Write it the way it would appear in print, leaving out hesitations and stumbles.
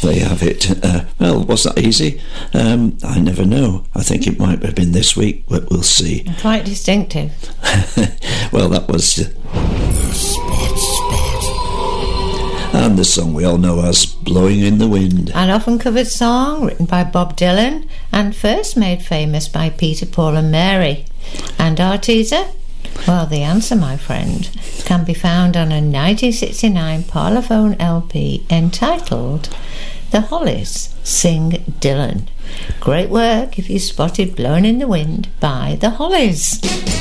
There you have it. Well, was that easy? I never know. I think it might have been this week, but we'll see. Quite distinctive. Well, that was... The Spot. And the song we all know as Blowing in the Wind. An often covered song written by Bob Dylan and first made famous by Peter, Paul and Mary. And our teaser? Well, the answer, my friend, can be found on a 1969 Parlophone LP entitled The Hollies Sing Dylan. Great work if you spotted Blowing in the Wind by The Hollies.